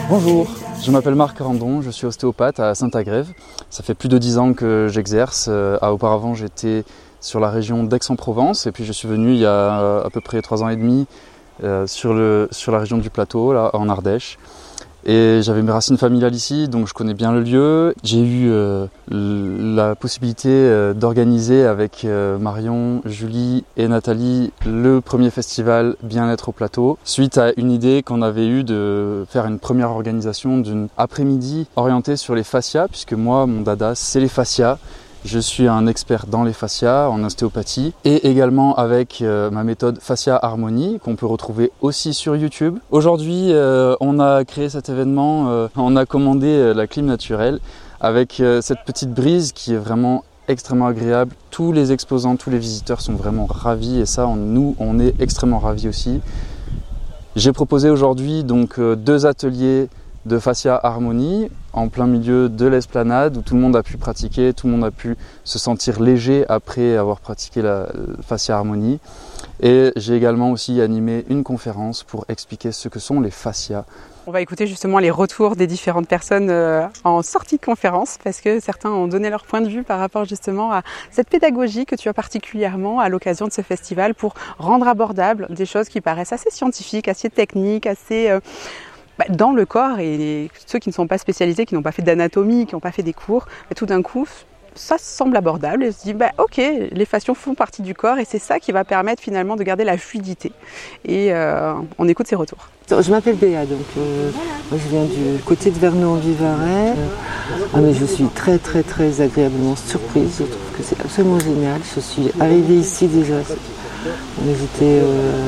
Bonjour, je m'appelle Marc Randon, je suis ostéopathe à Saint-Agrève. Ça fait plus de 10 ans que j'exerce. Auparavant, j'étais sur la région d'Aix-en-Provence et puis je suis venu il y a à peu près 3 ans et demi sur la région du Plateau, là, en Ardèche. Et j'avais mes racines familiales ici, donc je connais bien le lieu. J'ai eu la possibilité d'organiser avec Marion, Julie et Nathalie le premier festival Bien-être au Plateau, suite à une idée qu'on avait eue de faire une première organisation d'une après-midi orientée sur les fascias, puisque moi, mon dada, c'est les fascias. Je suis un expert dans les fascias, en ostéopathie, et également avec ma méthode Fascia Harmonie, qu'on peut retrouver aussi sur YouTube. Aujourd'hui, on a créé cet événement, on a commandé la clim naturelle avec cette petite brise qui est vraiment extrêmement agréable. Tous les exposants, tous les visiteurs sont vraiment ravis, et ça, nous, on est extrêmement ravis aussi. J'ai proposé aujourd'hui donc 2 ateliers de Fascia Harmonie en plein milieu de l'esplanade où tout le monde a pu pratiquer, tout le monde a pu se sentir léger après avoir pratiqué la Fascia Harmonie. Et j'ai également aussi animé une conférence pour expliquer ce que sont les fascias. On va écouter justement les retours des différentes personnes en sortie de conférence, parce que certains ont donné leur point de vue par rapport justement à cette pédagogie que tu as particulièrement à l'occasion de ce festival pour rendre abordable des choses qui paraissent assez scientifiques, assez techniques, assez dans le corps, et ceux qui ne sont pas spécialisés, qui n'ont pas fait d'anatomie, qui n'ont pas fait des cours, tout d'un coup ça semble abordable et se dit ok, les fascias font partie du corps et c'est ça qui va permettre finalement de garder la fluidité. Et on écoute ces retours. Je m'appelle Béa, donc moi je viens du côté de Vernon-en-Vivarais. Mais je suis très très très agréablement surprise, je trouve que c'est absolument génial. Je suis arrivée ici déjà. Mais j'étais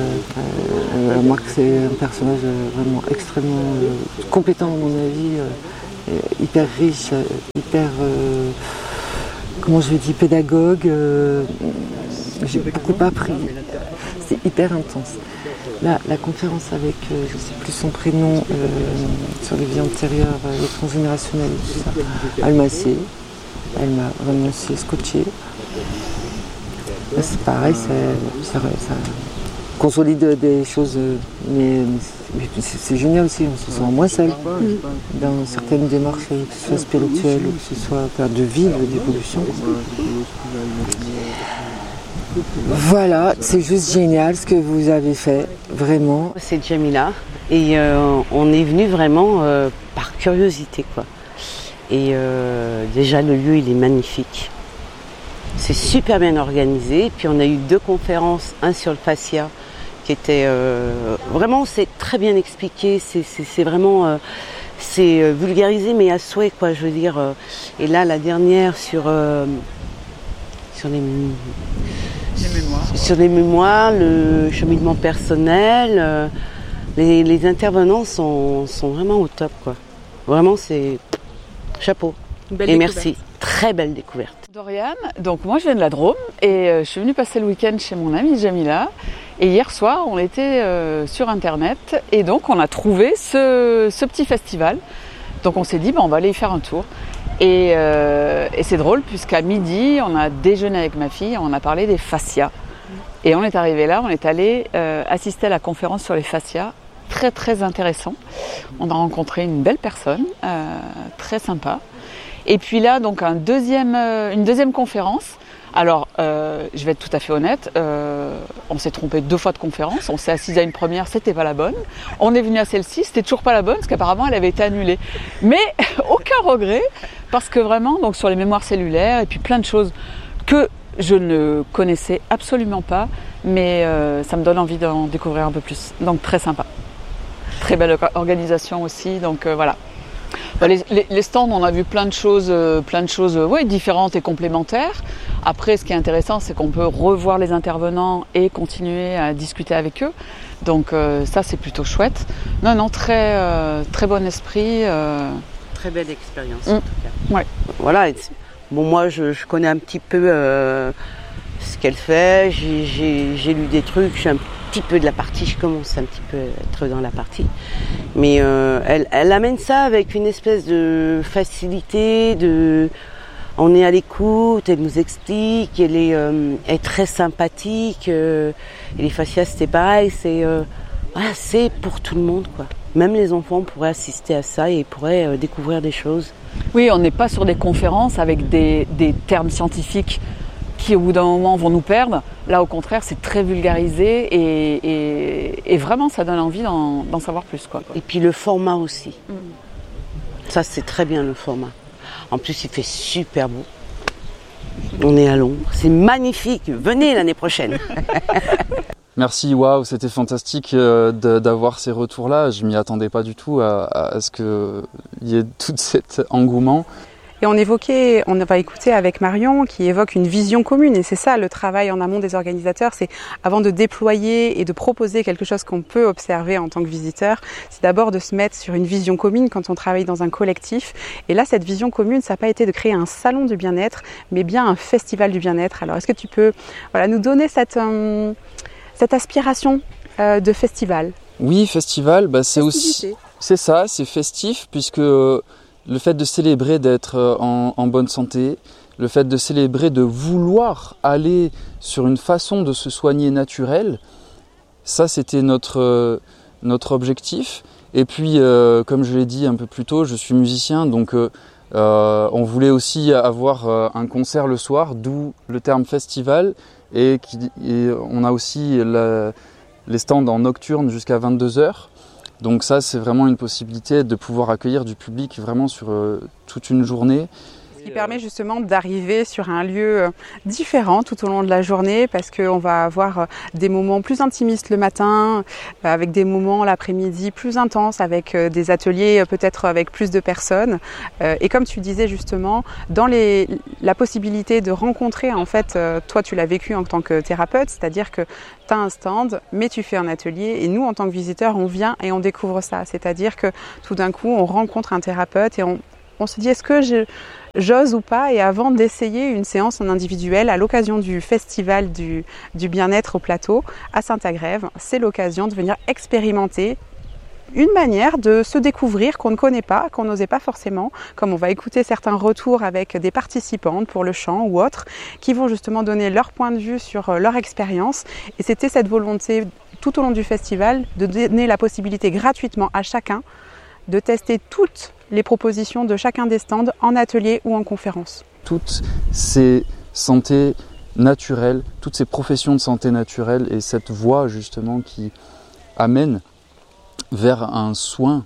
Marc, c'est un personnage vraiment extrêmement compétent à mon avis, hyper riche, hyper pédagogue. J'ai beaucoup appris, c'est hyper intense. Là, la conférence avec, je ne sais plus son prénom, sur les vies antérieures, les transgénérationnels, tout ça, elle m'a vraiment aussi scotché. C'est pareil, ça consolide des choses, mais c'est génial aussi, on se sent moins seul dans certaines démarches, que ce soit spirituelles ou que ce soit de vie, d'évolution. Voilà, c'est juste génial ce que vous avez fait, vraiment. C'est Jamila, et on est venu vraiment par curiosité, quoi. Et déjà le lieu il est magnifique. C'est super bien organisé. Puis on a eu 2 conférences, un sur le fascia qui était vraiment, c'est très bien expliqué. C'est vraiment c'est vulgarisé mais à souhait, quoi. Je veux dire. Et là la dernière sur les mémoires, le cheminement personnel. Les intervenants sont vraiment au top, quoi. Vraiment, c'est chapeau. Et merci. Très belle découverte. Doriane, donc moi je viens de la Drôme et je suis venue passer le week-end chez mon amie Jamila, et hier soir on était sur internet et donc on a trouvé ce petit festival, donc on s'est dit on va aller y faire un tour et c'est drôle puisqu'à midi on a déjeuné avec ma fille, on a parlé des fascias et on est arrivé là, on est allé assister à la conférence sur les fascias, très très intéressant. On a rencontré une belle personne, très sympa. Et puis là, donc une deuxième conférence. Alors, je vais être tout à fait honnête, on s'est trompé 2 fois de conférence. On s'est assis à une première, c'était pas la bonne. On est venu à celle-ci, c'était toujours pas la bonne, parce qu'apparemment elle avait été annulée. Mais aucun regret, parce que vraiment, donc sur les mémoires cellulaires et puis plein de choses que je ne connaissais absolument pas, mais ça me donne envie d'en découvrir un peu plus. Donc très sympa, très belle organisation aussi. Donc voilà. Les stands, on a vu plein de choses différentes et complémentaires. Après, ce qui est intéressant, c'est qu'on peut revoir les intervenants et continuer à discuter avec eux. Donc ça, c'est plutôt chouette. Non, très bon esprit. Très belle expérience, en tout cas. Ouais. Voilà. Bon, moi, je connais un petit peu ce qu'elle fait. J'ai lu des trucs. Je suis un petit peu de la partie. Je commence un petit peu à être dans la partie. Mais elle amène ça avec une espèce de facilité, on est à l'écoute, elle nous explique, elle est très sympathique. Et les fascias, c'était pareil, c'est pour tout le monde, quoi. Même les enfants pourraient assister à ça et pourraient découvrir des choses. Oui, on n'est pas sur des conférences avec des termes scientifiques qui au bout d'un moment vont nous perdre. Là au contraire c'est très vulgarisé et vraiment ça donne envie d'en savoir plus, quoi. Et puis le format aussi. Ça c'est très bien le format. En plus il fait super beau. On est à l'ombre, c'est magnifique, venez l'année prochaine. Merci, waouh, c'était fantastique d'avoir ces retours-là. Je m'y attendais pas du tout à ce qu'il y ait tout cet engouement. Et on va écouter avec Marion qui évoque une vision commune. Et c'est ça le travail en amont des organisateurs, c'est avant de déployer et de proposer quelque chose qu'on peut observer en tant que visiteur, c'est d'abord de se mettre sur une vision commune quand on travaille dans un collectif. Et là, cette vision commune, ça n'a pas été de créer un salon du bien-être, mais bien un festival du bien-être. Alors, est-ce que tu peux nous donner cette aspiration de festival? Oui, festival, c'est aussi... C'est ça, c'est festif, puisque le fait de célébrer d'être en bonne santé, le fait de célébrer de vouloir aller sur une façon de se soigner naturelle, ça c'était notre objectif. Et puis, comme je l'ai dit un peu plus tôt, je suis musicien, donc on voulait aussi avoir un concert le soir, d'où le terme festival. Et on a aussi les stands en nocturne jusqu'à 22h. Donc ça, c'est vraiment une possibilité de pouvoir accueillir du public vraiment sur toute une journée. Ce qui permet justement d'arriver sur un lieu différent tout au long de la journée parce qu'on va avoir des moments plus intimistes le matin, avec des moments l'après-midi plus intenses, avec des ateliers peut-être avec plus de personnes. Et comme tu disais justement, dans la possibilité de rencontrer, en fait, toi tu l'as vécu en tant que thérapeute, c'est-à-dire que tu as un stand, mais tu fais un atelier et nous en tant que visiteurs, on vient et on découvre ça. C'est-à-dire que tout d'un coup, on rencontre un thérapeute et on se dit est-ce que j'ose ou pas, et avant d'essayer une séance en individuel à l'occasion du festival du bien-être au plateau à Saint-Agrève, c'est l'occasion de venir expérimenter une manière de se découvrir qu'on ne connaît pas, qu'on n'osait pas forcément, comme on va écouter certains retours avec des participantes pour le chant ou autres, qui vont justement donner leur point de vue sur leur expérience. Et c'était cette volonté tout au long du festival de donner la possibilité gratuitement à chacun de tester toutes les propositions de chacun des stands en atelier ou en conférence. Toutes ces santé naturelle, toutes ces professions de santé naturelle et cette voie justement qui amène vers un soin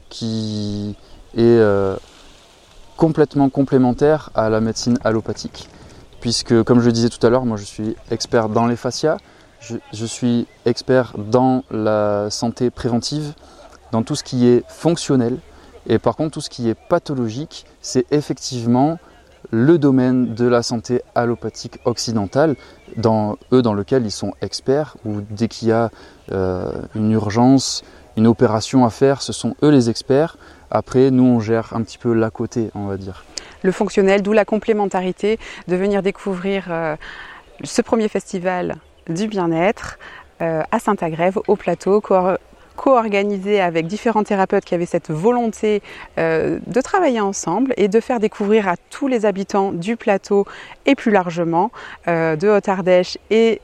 qui est complètement complémentaire à la médecine allopathique. Puisque, comme je le disais tout à l'heure, moi je suis expert dans les fascias, je suis expert dans la santé préventive, dans tout ce qui est fonctionnel. Et par contre, tout ce qui est pathologique, c'est effectivement le domaine de la santé allopathique occidentale, dans lequel ils sont experts, où dès qu'il y a une urgence, une opération à faire, ce sont eux les experts. Après, nous, on gère un petit peu l'à côté, on va dire. Le fonctionnel, d'où la complémentarité, de venir découvrir ce premier festival du bien-être à Saint-Agrève, au plateau, co-organisé avec différents thérapeutes qui avaient cette volonté de travailler ensemble et de faire découvrir à tous les habitants du plateau et plus largement de Haute-Ardèche et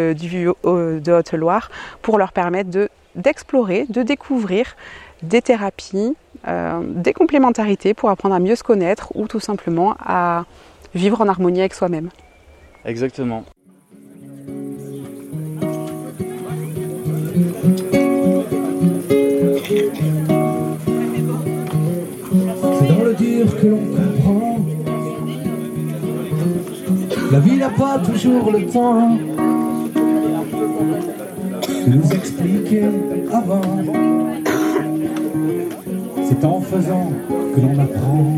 de Haute-Loire pour leur permettre d'explorer, de découvrir des thérapies, des complémentarités pour apprendre à mieux se connaître ou tout simplement à vivre en harmonie avec soi-même. Exactement. C'est dans le dur que l'on comprend. La vie n'a pas toujours le temps de nous expliquer avant. C'est en faisant que l'on apprend.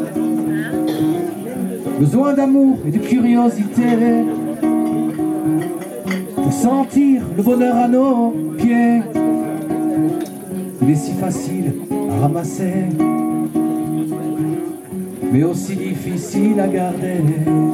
Besoin d'amour et de curiosité pour sentir le bonheur à nos pieds. Il est si facile à ramasser, mais aussi difficile à garder.